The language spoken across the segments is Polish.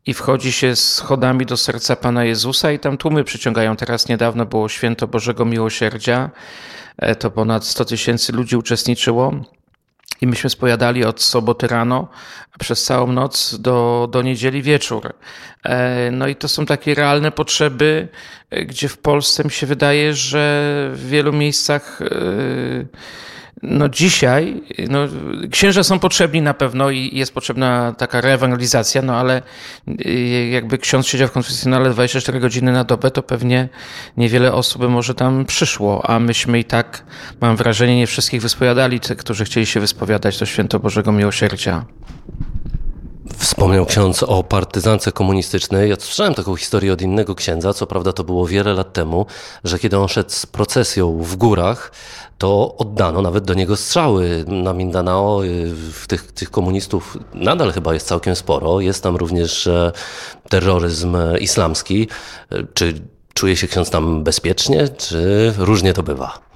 i wchodzi się schodami do serca Pana Jezusa i tam tłumy przyciągają. Teraz niedawno było Święto Bożego Miłosierdzia, to ponad 100 000 ludzi uczestniczyło. I myśmy spowiadali od soboty rano przez całą noc do niedzieli wieczór. No i to są takie realne potrzeby, gdzie w Polsce mi się wydaje, że w wielu miejscach dzisiaj księża są potrzebni na pewno i jest potrzebna taka reewangelizacja, ale jakby ksiądz siedział w konfesjonale 24 godziny na dobę, to pewnie niewiele osób by może tam przyszło, a myśmy i tak, mam wrażenie, nie wszystkich wyspowiadali, tych, którzy chcieli się wyspowiadać do Święto Bożego Miłosierdzia. Wspomniał ksiądz o partyzance komunistycznej. Ja słyszałem taką historię od innego księdza, co prawda to było wiele lat temu, że kiedy on szedł z procesją w górach, to oddano nawet do niego strzały na Mindanao. Tych komunistów nadal chyba jest całkiem sporo. Jest tam również terroryzm islamski. Czy czuje się ksiądz tam bezpiecznie, czy różnie to bywa?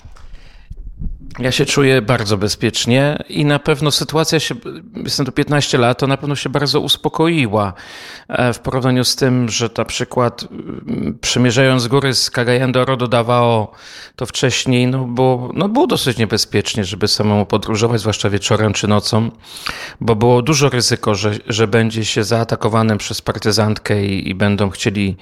Ja się czuję bardzo bezpiecznie i na pewno sytuacja jestem tu 15 lat, to na pewno się bardzo uspokoiła w porównaniu z tym, że na przykład przemierzając góry z Cagayan de Oro do Davao, to wcześniej było dosyć niebezpiecznie, żeby samemu podróżować, zwłaszcza wieczorem czy nocą, bo było dużo ryzyko, że będzie się zaatakowanym przez partyzantkę i będą chcieli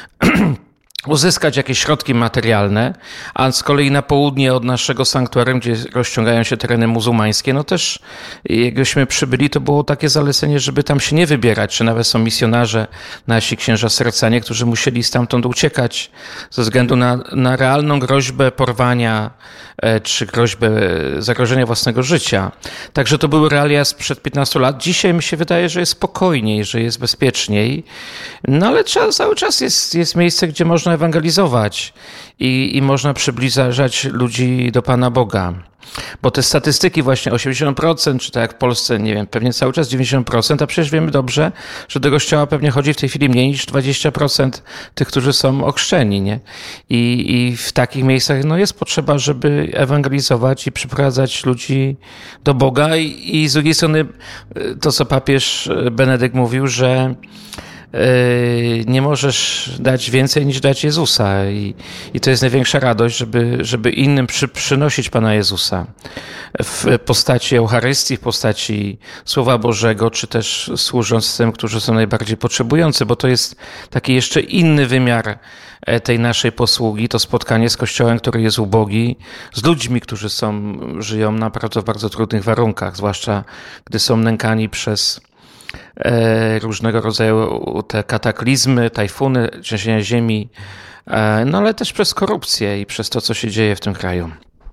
uzyskać jakieś środki materialne, a z kolei na południe od naszego sanktuarium, gdzie rozciągają się tereny muzułmańskie, też jakbyśmy przybyli, to było takie zalecenie, żeby tam się nie wybierać, czy nawet są misjonarze, nasi księża sercanie, którzy musieli stamtąd uciekać ze względu na realną groźbę porwania, czy groźbę zagrożenia własnego życia. Także to były realia sprzed 15 lat. Dzisiaj mi się wydaje, że jest spokojniej, że jest bezpieczniej, ale cały czas jest miejsce, gdzie można ewangelizować i można przybliżać ludzi do Pana Boga. Bo te statystyki właśnie 80%, czy tak jak w Polsce, nie wiem, pewnie cały czas 90%, a przecież wiemy dobrze, że do kościoła pewnie chodzi w tej chwili mniej niż 20% tych, którzy są ochrzczeni, nie? I w takich miejscach jest potrzeba, żeby ewangelizować i przyprowadzać ludzi do Boga i z drugiej strony to, co papież Benedykt mówił, że nie możesz dać więcej niż dać Jezusa i to jest największa radość, żeby innym przynosić Pana Jezusa w postaci Eucharystii, w postaci Słowa Bożego, czy też służąc tym, którzy są najbardziej potrzebujący, bo to jest taki jeszcze inny wymiar tej naszej posługi, to spotkanie z Kościołem, który jest ubogi, z ludźmi, którzy żyją naprawdę w bardzo trudnych warunkach, zwłaszcza gdy są nękani przez różnego rodzaju te kataklizmy, tajfuny, trzęsienia ziemi, ale też przez korupcję i przez to, co się dzieje w tym kraju.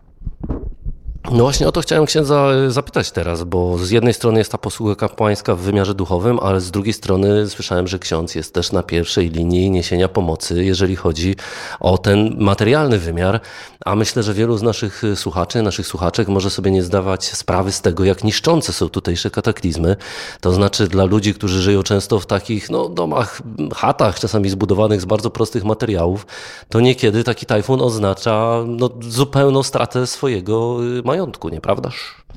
No właśnie o to chciałem księdza zapytać teraz, bo z jednej strony jest ta posługa kapłańska w wymiarze duchowym, ale z drugiej strony słyszałem, że ksiądz jest też na pierwszej linii niesienia pomocy, jeżeli chodzi o ten materialny wymiar, a myślę, że wielu z naszych słuchaczy, naszych słuchaczek może sobie nie zdawać sprawy z tego, jak niszczące są tutejsze kataklizmy. To znaczy dla ludzi, którzy żyją często w takich domach, chatach, czasami zbudowanych z bardzo prostych materiałów, to niekiedy taki tajfun oznacza zupełną stratę swojego majątku, nieprawdaż?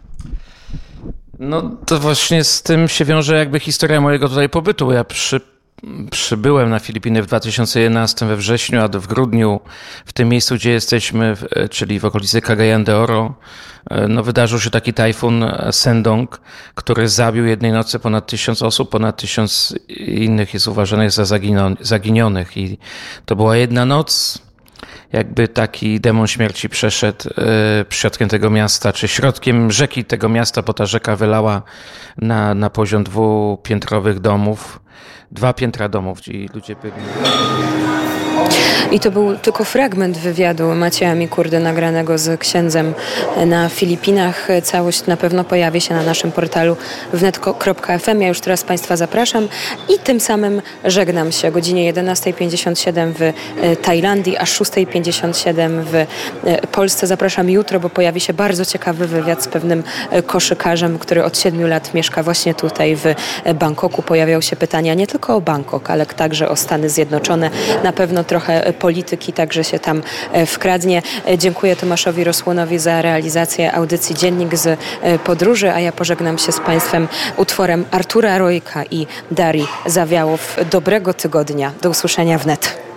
To właśnie z tym się wiąże jakby historia mojego tutaj pobytu. Ja przybyłem na Filipiny w 2011 we wrześniu, a w grudniu w tym miejscu, gdzie jesteśmy, czyli w okolicy Cagayan de Oro, wydarzył się taki tajfun Sendong, który zabił jednej nocy ponad 1000 osób, ponad 1000 innych jest uważanych za zaginionych i to była jedna noc. Jakby taki demon śmierci przeszedł środkiem tego miasta, czy środkiem rzeki tego miasta, bo ta rzeka wylała na poziom 2-piętrowych domów, 2 piętra domów, gdzie ludzie byli. I to był tylko fragment wywiadu Macieja Mikurdy nagranego z księdzem na Filipinach. Całość na pewno pojawi się na naszym portalu wnet.fm. Ja już teraz Państwa zapraszam i tym samym żegnam się o godzinie 11:57 w Tajlandii, a 6:57 w Polsce. Zapraszam jutro, bo pojawi się bardzo ciekawy wywiad z pewnym koszykarzem, który od 7 lat mieszka właśnie tutaj w Bangkoku. Pojawią się pytania nie tylko o Bangkok, ale także o Stany Zjednoczone. Na pewno trochę polityki także się tam wkradnie. Dziękuję Tomaszowi Rosłonowi za realizację audycji Dziennik z podróży, a ja pożegnam się z Państwem utworem Artura Rojka i Darii Zawiałow. Dobrego tygodnia. Do usłyszenia wnet.